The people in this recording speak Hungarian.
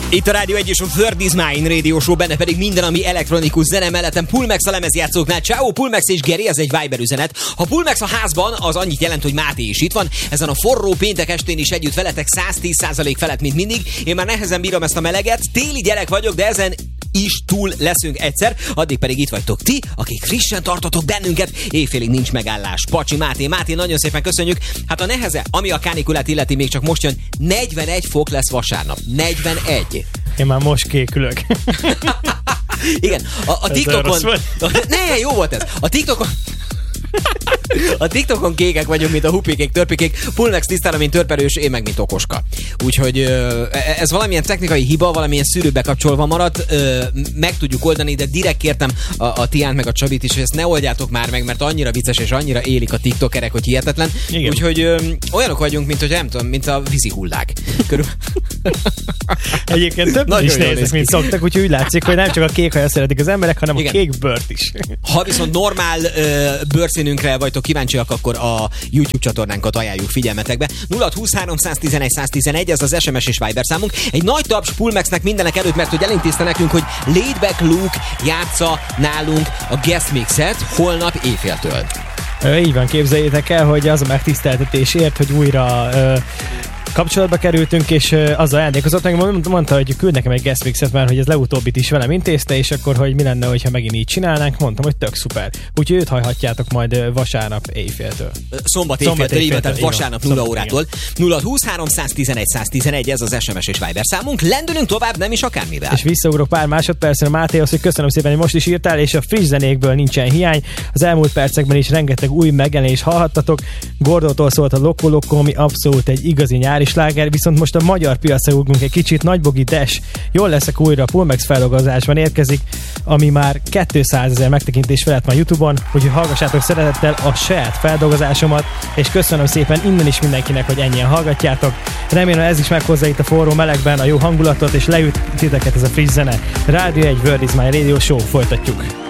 Itt a Rádió 1 és a World is Mine Radio Show, benne pedig minden, ami elektronikus zene mellettem Pulmax a lemezjátszóknál. Ciao, Pulmax és Geri, ez egy Viber üzenet. Ha Pulmax a házban, az annyit jelent, hogy Máté is itt van. Ezen a forró péntek estén is együtt veletek 110% felett, mint mindig. Én már nehezen bírom ezt a meleget. Téli gyerek vagyok, de ezen is túl leszünk egyszer, addig pedig itt vagytok ti, akik frissen tartotok bennünket, éjfélig nincs megállás. Pacsi, Máté, nagyon szépen köszönjük. Hát a neheze, ami a kánikulát illeti, még csak most jön, 41 fok lesz vasárnap. 41. Én már most kékülök. Igen, a TikTokon... Ne, jó volt ez. A TikTokon kékek vagyunk, mint a hupikék, törpikék, Pulmax tisztára, mint törperős, én meg, mint okoska. Úgyhogy ez valamilyen technikai hiba, valamilyen szűrőbe kapcsolva maradt, meg tudjuk oldani, de direkt kértem a Tiánt meg a Csabit is, hogy ezt ne oldjátok már meg, mert annyira vicces és annyira élik a tiktokerek, hogy hihetetlen. Igen. Úgyhogy olyanok vagyunk, mint hogy nem tudom, mint a vízi hullák. Egyébként több is néznek, mint szoktak, úgyhogy úgy látszik, hogy nem csak a kék haja szeretik az emberek, hanem igen, a kék bőrt is. Ha viszont normál bőrszínünkre vagytok kíváncsiak, akkor a YouTube csatornánkat ajánljuk figyelmetekbe. 0623111111, ez az SMS és Viber számunk. Egy nagy taps Pulmaxnek mindenek előtt, mert hogy elintézte nekünk, hogy Laid Back Luke játsza nálunk a guest mixet holnap éjféltől. Így van, képzeljétek el, hogy az a megtiszteltetésért, hogy újra kapcsolatba kerültünk, és az ajándékozott meg mondta, hogy küld nekem egy guest mixet, mert hogy ez leutóbbit is velem intézte, és akkor, hogy mi lenne, hogyha megint így csinálnánk, mondtam, hogy tök szuper. Úgyhogy őt hallhatjátok majd vasárnap éjféltől. Szombat éjféltől, tehát vasárnap 0 órától. 06231111, ez az SMS és Viber számunk. Lendülünk tovább, nem is akármivel. És visszaugrok pár másodpercre Mátéhoz, hogy köszönöm szépen, hogy most is írtál, és a friss zenékből nincsen hiány. Az elmúlt percekben is rengeteg új megjelenést hallhattatok. Gordótól szólt a Loco Loco, ami abszolút egy igazi nyári sláger, viszont most a magyar piacra ugrunk egy kicsit. Nagybogi Dash, jól leszek újra, Pulmax feldolgozásban érkezik, ami már 200 000 megtekintés felett van YouTube-on, úgyhogy hallgassátok szeretettel a saját feldolgozásomat, és köszönöm szépen innen is mindenkinek, hogy ennyien hallgatjátok. Remélem ez is meghozza itt a forró melegben a jó hangulatot, és leüt titeket ez a friss zene. Rádió 1 World is Mine Radio Show, folytatjuk.